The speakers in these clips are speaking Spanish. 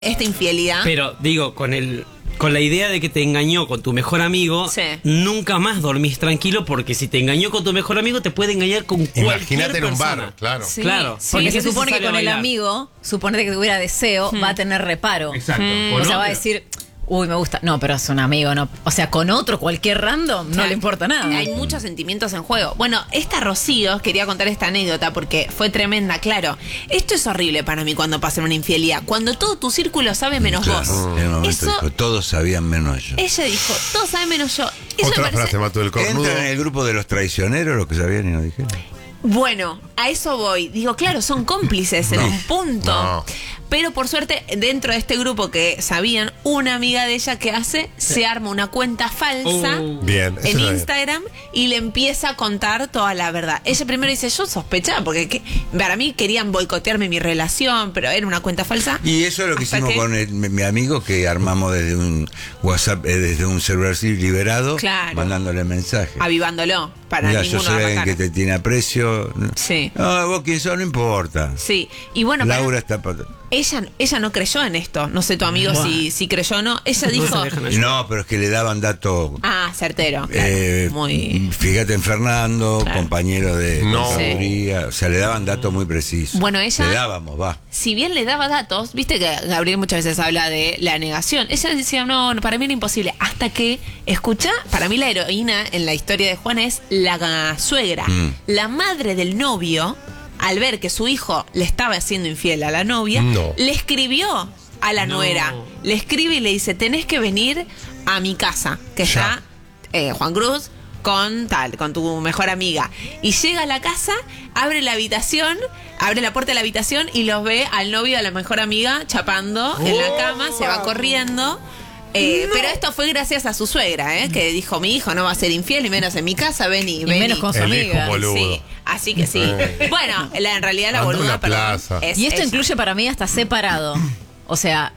esta infidelidad. Pero digo, con la idea de que te engañó con tu mejor amigo, sí, nunca más dormís tranquilo, porque si te engañó con tu mejor amigo, te puede engañar con cualquier persona. Imagínate en un bar, claro. Sí, claro. sí. Porque se Sí, supone sí, que con el amigo, suponete que tuviera deseo, va a tener reparo. Exacto. O sea, va a decir, uy, me gusta. No, pero es un amigo, no. O sea, con otro, cualquier random, no le importa nada. Hay muchos sentimientos en juego. Bueno, esta Rocío, quería contar esta anécdota porque fue tremenda, claro. Esto es horrible para mí cuando pasa una infidelidad. Cuando todo tu círculo sabe menos vos. En el momento Eso, dijo, todos sabían menos yo. ella dijo, todos saben menos yo. Eso Otra me parece... frase, Mato del Cornudo. Entra en el grupo de los traicioneros, los que sabían y no dijeron. Bueno, a eso voy. Digo, claro, son cómplices en un punto. No. Pero por suerte, dentro de este grupo que sabían, una amiga de ella que hace, se arma una cuenta falsa Bien, eso en está bien. Instagram y le empieza a contar toda la verdad. Ella primero dice, yo sospechaba, porque para mí querían boicotearme mi relación, pero era una cuenta falsa. Y eso es lo que Hasta hicimos con mi amigo, que armamos desde un WhatsApp, desde un celular liberado, Claro. mandándole mensajes. Avivándolo, para Mira, yo ninguno soy alguien arrancar. que te tiene aprecio. Sí. No, vos quién sos, no importa. Sí, y bueno, Laura está... ella no creyó en esto. No sé tu amigo si creyó o no. Ella dijo... No, pero es que le daban datos... certero. Claro, muy... Fíjate en Fernando, Claro. compañero de No. contaduría, o sea, le daban datos muy precisos. Bueno, ella- Le dábamos, va. Si bien le daba datos, viste que Gabriel muchas veces habla de la negación. Ella decía, no, para mí era imposible. Hasta que, escucha, para mí la heroína en la historia de Juana es la suegra. La madre del novio, al ver que su hijo le estaba haciendo infiel a la novia, No. le escribió a la nuera. Le escribe y le dice, tenés que venir a mi casa, que Ya. está Juan Cruz con tu mejor amiga. Y llega a la casa, abre la habitación, abre la puerta de la habitación y los ve al novio y a la mejor amiga chapando en la cama, se va corriendo. Pero esto fue gracias a su suegra, que dijo, mi hijo no va a ser infiel, y menos en mi casa, vení. menos con su El hijo amiga. boludo. Sí, así que sí. Bueno, en realidad la Anda a boluda, una perdón, plaza. es Y esto ella. incluye para mí hasta separado. O sea,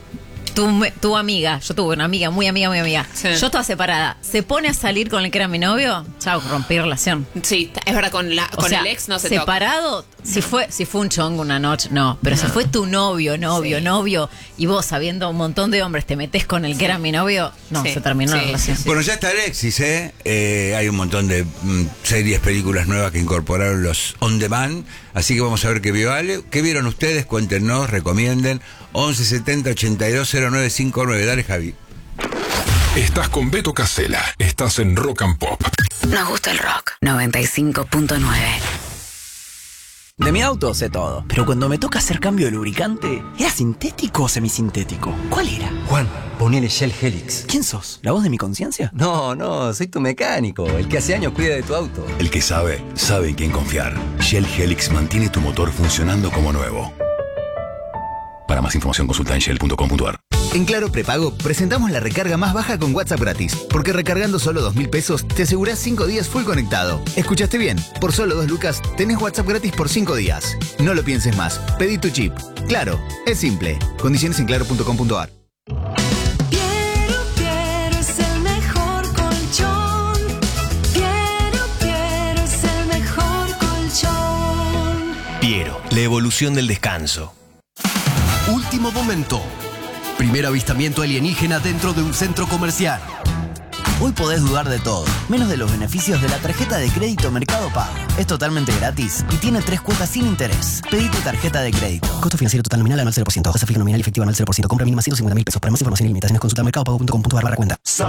tu amiga, yo tuve una amiga, muy amiga. Sí. Yo estaba separada. Se pone a salir con el que era mi novio, chao, rompí relación. Sí, es verdad, con O sea, el ex no se toca. separado, si fue un chongo una noche, no. Pero si fue tu novio, y vos sabiendo un montón de hombres te metés con el que era mi novio, no, Sí. se terminó la Sí, relación. sí, sí. Bueno, ya está Alexis, hay un montón de series, películas nuevas que incorporaron los on demand, así que vamos a ver qué vio Ale. ¿Qué vieron ustedes? Cuéntenos, recomienden. 11 70 82 09 59. Dale, Javi. Estás con Beto Casella. Estás en Rock and Pop. Nos gusta el rock. 95.9. De mi auto sé todo, pero cuando me toca hacer cambio de lubricante, ¿era sintético o semisintético? ¿Cuál era? Juan, ponele Shell Helix. ¿Quién sos? ¿La voz de mi conciencia? No, soy tu mecánico, el que hace años cuida de tu auto. El que sabe en quién confiar. Shell Helix mantiene tu motor funcionando como nuevo. Para más información consulta en shell.com.ar. En Claro Prepago presentamos la recarga más baja con WhatsApp gratis, porque recargando solo 2.000 pesos te asegurás 5 días full conectado. ¿Escuchaste bien? Por solo 2 lucas tenés WhatsApp gratis por 5 días. No lo pienses más, pedí tu chip. Claro, es simple. Condiciones en claro.com.ar. Quiero es el mejor colchón. Quiero es el mejor colchón. Piero, la evolución del descanso. Último momento. Primer avistamiento alienígena dentro de un centro comercial. Hoy podés dudar de todo, menos de los beneficios de la tarjeta de crédito Mercado Pago. Es totalmente gratis y tiene 3 cuotas sin interés. Pedí tu tarjeta de crédito. Costo financiero total nominal anual 0%. Tasa fija nominal y efectiva anual 0%. Compra mínima 150.000 pesos. Para más información y limitaciones consulta mercadopago.com.ar/cuenta.